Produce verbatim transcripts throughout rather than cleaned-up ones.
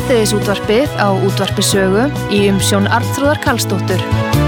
Hádegisútvarpið á Útvarpi Sögu í umsjón Arnþrúðar Karlsdóttur.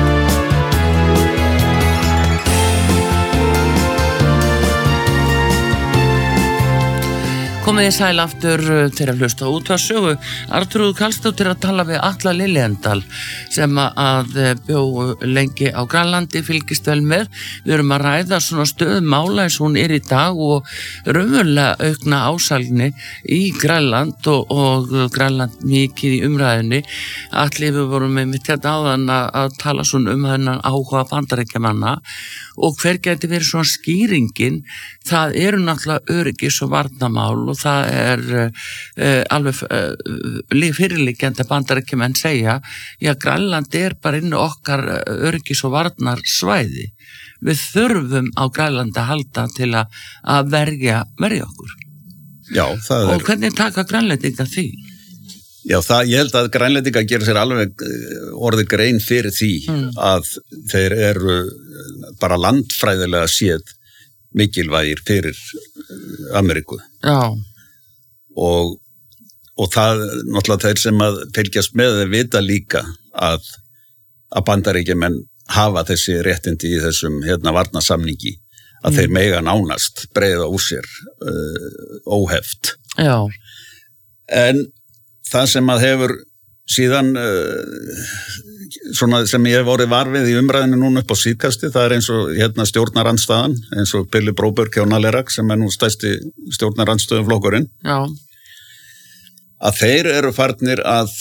Komið í sæl aftur til að hlusta á Útvarpi Sögu. Arnþrúður Karlsdóttir að tala við Atla Liljendal sem að bjó lengi á Grænlandi, fylgist vel með. Við erum að ræða svona stöðu mála eins og hún er í dag og raunverulega aukna ásælni í Grænland og, og Grænland mikið í umræðinni. Atli, við vorum með mitt hérna áðan að, að tala svona um þennan áhuga Bandaríkjamanna og hver gæti verið svona skýringin. Það eru náttúrulega öryggis og varnarmál og það er uh, alveg uh, fyrirliggjandi að Bandaríkjamenn segja, já, Grænland er bara inn okkar öryggis og varnarsvæði. Við þurfum á Grænlandi að halda til að, að verja, verja okkur. Já, það er... Og hvernig taka Grænlendingar því? Já, það, ég held að Grænlendingar gera sér alveg orðið grein fyrir því mm. að þeir eru bara landfræðilega séð mikilvægir fyrir Ameríku. Já. Og, og það, náttúrulega þeir sem að fylgjast með þeir vita líka að, að Bandaríkjamenn hafa þessi réttindi í þessum hérna varnarsamningi, að mm. þeir mega nánast breiða úr sér uh, óheft. Já. En það sem að hefur síðan uh, svona sem ég hef vorið varfið í umræðinu núna upp á síðkasti, það er eins og hérna stjórnarandstaðan, eins og Billy Broberg hjá Nalerak sem er nú stærsti stjórnarandstöðuflokkurinn. Já. Að þeir eru farnir að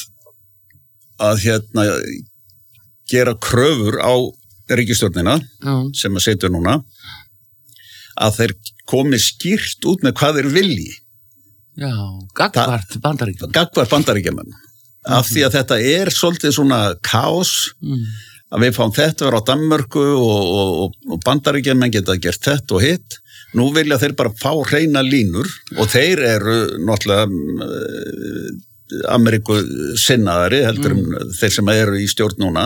að hérna gera kröfur á ríkisstjórnina Já. sem að setja núna að þeir komi skýrt út með hvað þeir vilji. Já, gagnvart Bandaríkjamenn. Gagnvart Bandaríkjamenn. Mm-hmm. Af því að þetta er svolítið svona kaos, mm. að við fáum þetta vera á Danmörku og, og, og Bandaríkjamenn geta gert þetta og hitt. Nú vilja þeir bara fá hreina línur og þeir eru náttúrulega uh, Ameríku sinnaðari heldur mm. um þeir sem eru í stjórn núna.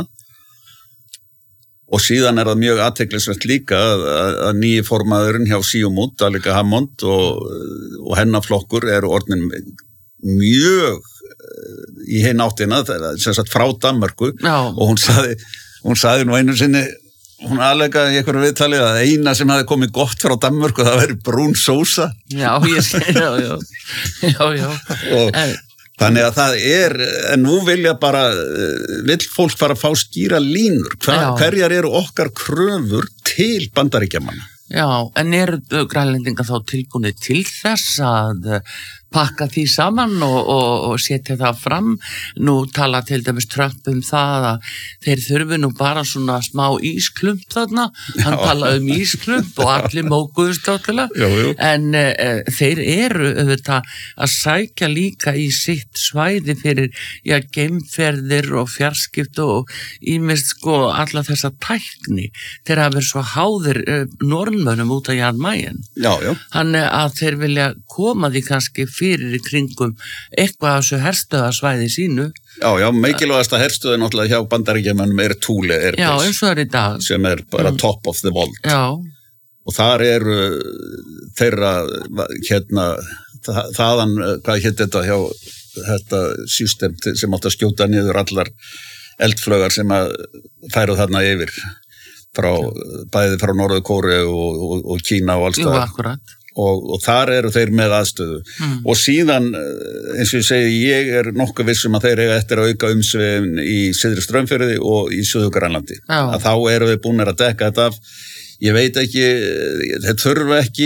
Og síðan er það mjög athyglisvert líka að, að, að nýji formaðurinn hjá Siumut, Danica Hammond og, og hennaflokkur eru orðin mjög í hinn áttina, sem sagt frá Danmörku. Já. Og hún saði, hún saði nú einu sinni, hún aðleikaði í einhverju viðtali að eina sem hafi komið gott frá Danmörku það væri brún sósa. Já, ég segi, já, já, já, já. Og, þannig að það er, en nú vilja bara, vill fólk fara að fá skýra línur. Hva, hverjar eru okkar kröfur til Bandaríkjamanna? Já, en eru Grænlendingar þá tilbúinir til þess að pakka því saman og, og, og setja það fram? Nú tala til dæmis Trump um það að þeir þurfi nú bara svona smá ísklump þarna. Hann talaði um ísklump og allir mókuðust áttalega. En uh, þeir eru auðvitað að sækja líka í sitt svæði fyrir, já, geimferðir og fjarskipti og ýmist sko alla þessa tækni. Þeir hafa verið svo háðir uh, norðmönnum út af Jan Mayen. Já, já. Þannig að þeir vilja koma því kannski fyrir í kringum eitthvað af þessu herstöðasvæði sínu. Já, já, mikilvægasta herstöði náttúrulega hjá Bandaríkjamönnum er Thule Air Base. Já, eins og það er í dag. Sem er bara mm. top of the world. Já. Og þar eru þeirra, hérna, þaðan, hvað hétt þetta hjá, þetta system sem átt að skjóta niður allar eldflögar sem að færu þarna yfir frá, bæði frá Norður-Kóreu og, og, og Kína og alls Jú, staðar. akkurat. Og, og þar eru þeir með aðstöðu mm. og síðan, eins og ég segi, ég er nokkuð vissum að þeir eiga eftir að auka umsvifin í Syðri Straumfirði og í Suður-Grænlandi, að þá eru við búin að dekka þetta af. Ég veit ekki, þeir þurfa ekki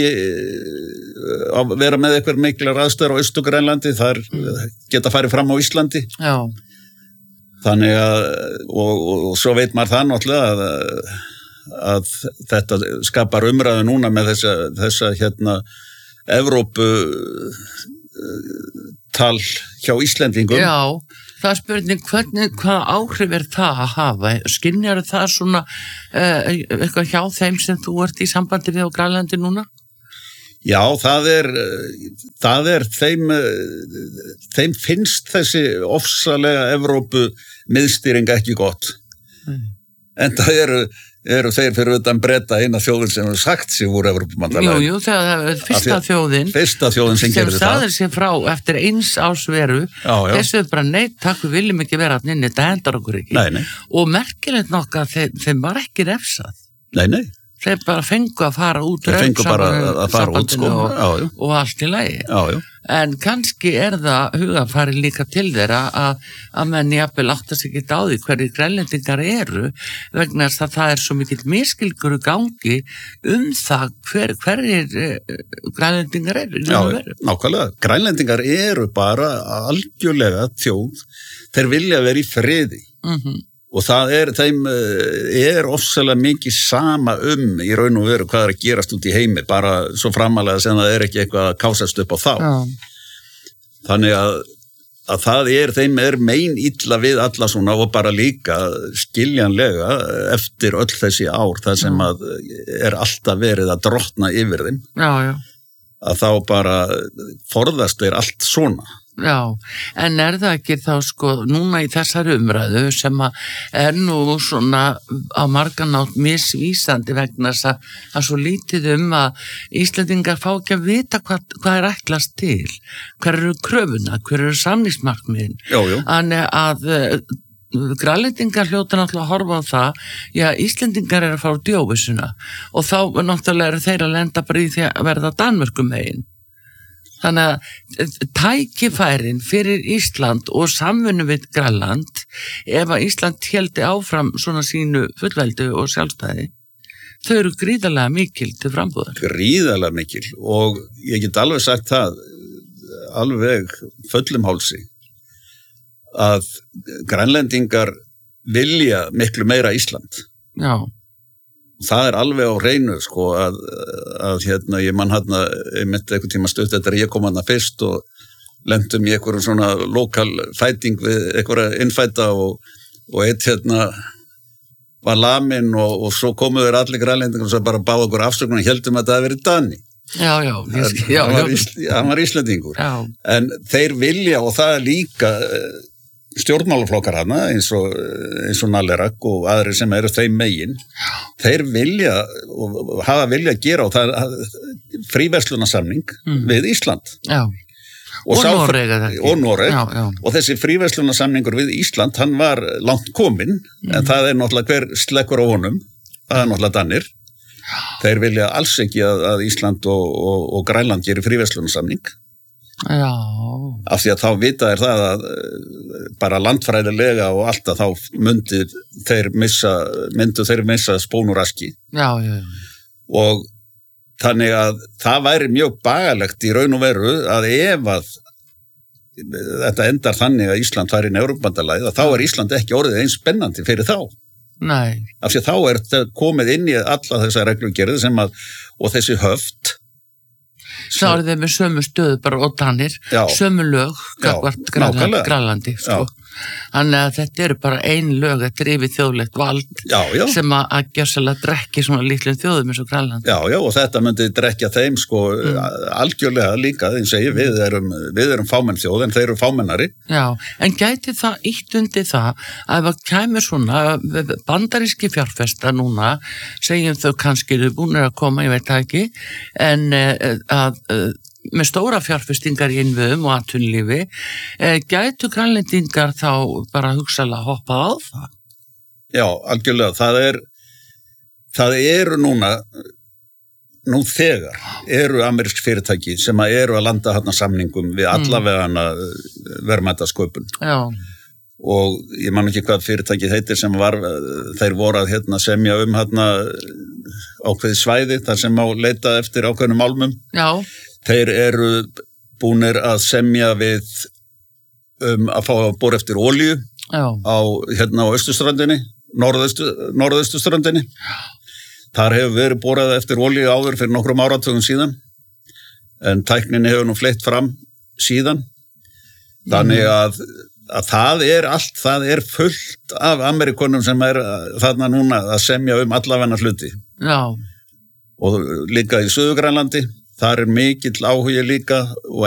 að vera með eitthvað miklar aðstöður á Austur-Grænlandi, þar geta farið fram á Íslandi. Já. Þannig að, og, og, og svo veit maður það náttúrulega að að þetta skapar umræðu núna með þessa, þessa hérna Evrópu tal hjá Íslendingum. Já, það er spurning hvernig, hvað áhrif er það að hafa? Skynjar það svona uh, eitthvað hjá þeim sem þú ert í sambandi við á Grænlandi núna? Já, það er, það er þeim, þeim finnst þessi ofsalega Evrópu miðstýring ekki gott. Mm. En það eru eru þeir fyrir utan Breta eina þjóðin sem hefur sagt sig úr Evrópubandalaginu. Jú, jú, það er fyrsta þjóðin fyrsta þjóðin sem gerir það. Sem staðir sér frá eftir eins ásveru, þessu er bara neitt, takk, við viljum ekki vera að nynni, þetta hendar okkur ekki. Nei, nei. Og merkilegt nokk að þeim, þeim var ekki refsað. Nei, nei. Þeir bara fengu að fara út Þeir fengu bara að fara út, sko. og, já, já. og allt í lagi. Já, já. En kannski er það hugafari líka til þeirra að, að menn jafnvel áttast ekki á því hverju grænlendingar eru vegna þess að það er svo mikill miskilgur í gangi um það hver, hverjir eh, grænlendingar eru. Já, nákvæmlega. Grænlendingar eru bara algjörlega þjóð. Þeir vilja vera í friði. Mhm. Og það er, þeim er ofsalega mikið sama um í raun og veru hvað er að gerast út í heimi, bara svo framalega sem það er ekki eitthvað að kásast upp á þá. Já. Þannig að, að það er, þeim er mein illa við alla svona og bara líka skiljanlega eftir öll þessi ár, það sem að er alltaf verið að drottna yfir þeim. Já, já. Að þá bara forðast þeir allt svona. Já, en er það ekki þá sko núna í þessari umræðu sem að er nú svona á marganátt misvísandi vegna þess að það er svo lítið um að Íslendingar fá ekki að vita hvað, hvað er ætlast til, hver eru kröfuna, hver eru samningsmarkmiðin. Jú, jú. Þannig að grænlendingar hljóta náttúrulega að horfa á það, já, Íslendingar eru að fara á djóvisuna og þá náttúrulega eru þeir að lenda bara í því að verða Danmörkum megin. Þannig að tækifærin fyrir Ísland og samvinnu við Grænland, ef að Ísland héldi áfram svona sínu fullveldi og sjálfstæði, þau eru gríðarlega mikil til frambúðar. Gríðarlega mikil og ég get alveg sagt það, alveg fullum hálsi, að grænlendingar vilja miklu meira Ísland. Já. Það er alveg á hreinu sko að, að hérna ég mann hérna einmitt einhvern tíma stutt eftir að ég kom hana fyrst og lentum í einhverjum svona lokal fæting við einhverja innfæta og, og eitt hérna var lamin og, og svo komuður allir grænlendingar og svo bara báða okkur afsökun og heldum að það hefði verið Dani. Já, já. Ég, já, hann, var já. Ísl, hann var Íslendingur. Já. En þeir vilja og það er líka stjórnmálaflokkar hana eins og, eins og Nalerak og aðri sem eru þeim megin þeir vilja og hafa vilja að gera og það er fríverslunarsamning mm. við Ísland já. og, og Noreg og, Noreg. Já, já. Og þessi fríverslunarsamningur við Ísland hann var langt kominn mm. en það er náttúrulega hver slekkur á honum það er náttúrulega Danir þeir vilja alls ekki að, að Ísland og, og, og Grænland gerir fríverslunarsamning Já. Af því að þá vita er það að bara landfræðilega og allt að þá myndi þeir missa, myndu þeir missa spónuraski. Já, já, já. Og þannig að það væri mjög bagalegt í raun og veru að ef að þetta endar þannig að Ísland fær inn í Evrópubandalagið þá er Ísland ekki orðið eins spennandi fyrir þá. Nei. Af því að þá er þetta komið inn í alla þessa reglugerði sem að, og þessi höft Svo er þeir með sömu stöðu bara og Danir, já. sömu lög gagvart Grænlandi, sko. Þannig að þetta eru bara ein lög að drifi þjóðlegt vald já, já. sem að, að gjörsalega drekki svona lítlum þjóðum eins og Grænland. Já, já, og þetta myndi drekja þeim sko mm. algjörlega líka, þeim segi við erum, við erum fámenn þjóð en þeir eru fámennari. Já, en gæti það ítt undir það að ef kæmur svona bandaríski fjárfesta núna, segjum þau kannski eru búinir að koma, ég veit það ekki, en að með stóra fjárfestingar í innviðum og atvinnulífi, eh, gætu grænlendingar þá bara hugsalega hoppað á það? Já, algjörlega. Það er, það eru núna, nú þegar, eru amerísk fyrirtæki sem að eru að landa hérna samningum við allavega hana verðmætasköpun. Já. Og ég man ekki hvað fyrirtækið heitir sem var, þeir voru að hérna semja um hérna ákveði svæði þar sem á leita eftir ákveðnum álmum. Já. Þeir eru búnir að semja við um að fá að bora eftir olíu Já. á hérna á austurströndinni, norðaustu, norðaustuströndinni. Þar hefur verið borað eftir olíu áður fyrir nokkrum áratugum síðan, en tækninni hefur nú fleytt fram síðan. Þannig að, að það er allt, það er fullt af Amerikonum sem er þarna núna að semja um allavegna hluti. Já. Og líka í Suður-Grænlandi. Þar er mikill áhugi líka og